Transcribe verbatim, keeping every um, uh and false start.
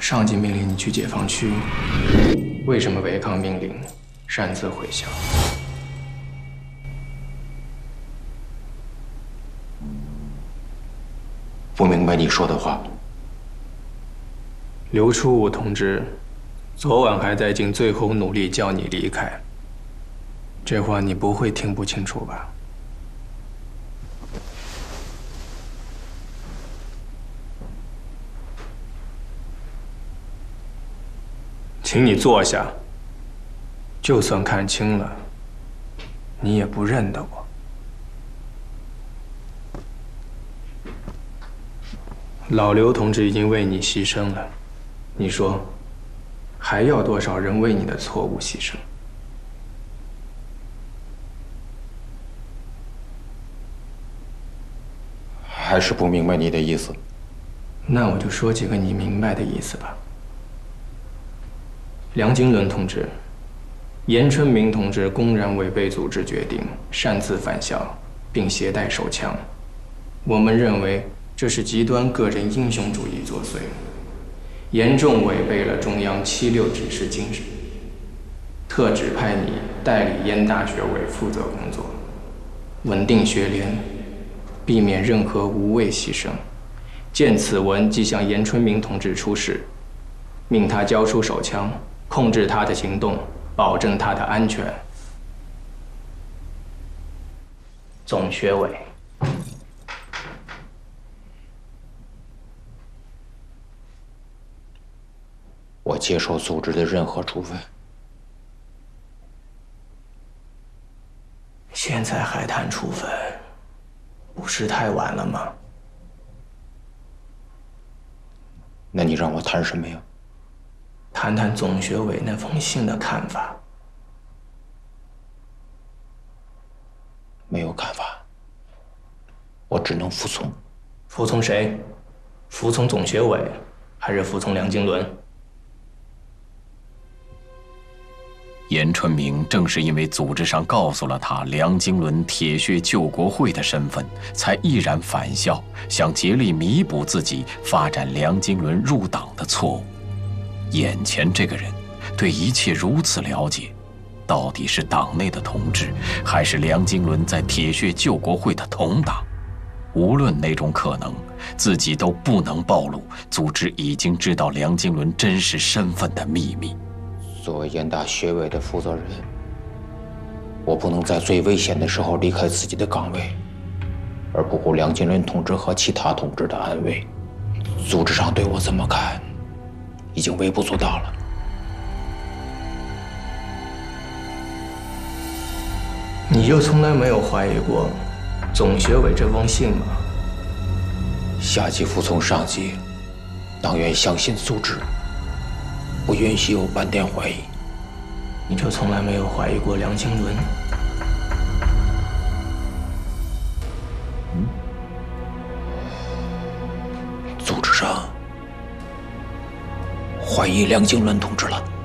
上级命令你去解放区，为什么违抗命令，擅自回乡？ 不明白你说的话。 刘初武同志，昨晚还在尽最后努力叫你离开，这话你不会听不清楚吧？请你坐下。就算看清了，你也不认得我。老刘同志已经为你牺牲了，你说，还要多少人为你的错误牺牲？ 还是不明白你的意思。 那我就说几个你明白的意思吧。梁经纶同志、严春明同志公然违背组织决定，擅自返乡，并携带手枪。我们认为这是极端个人英雄主义作祟，严重违背了中央七六指示精神。特指派你代理燕大学委负责工作，稳定学联，避免任何无谓牺牲。见此文即向严春明同志出示，命他交出手枪，控制他的行动，保证他的安全。总学委。 我接受组织的任何处分。 现在还谈处分，不是太晚了吗？ 那你让我谈什么呀？ 谈谈总学委那封信的看法。 没有看法，我只能服从。 服从谁？服从总学委，还是服从梁经纶？ 严春明正是因为组织上告诉了他梁经纶铁血救国会的身份，才毅然返校，想竭力弥补自己发展梁经纶入党的错误。眼前这个人对一切如此了解，到底是党内的同志，还是梁经纶在铁血救国会的同党？无论哪种可能，自己都不能暴露组织已经知道梁经纶真实身份的秘密。 作为燕大学委的负责人，我不能在最危险的时候离开自己的岗位，而不顾梁经纶同志和其他同志的安危。组织上对我怎么看，已经微不足道了。 你就从来没有怀疑过总学委这封信吗？ 下级服从上级，党员相信组织，不允许有半点怀疑。 你就从来没有怀疑过梁经纶？ 嗯，组织上怀疑梁经纶同志了。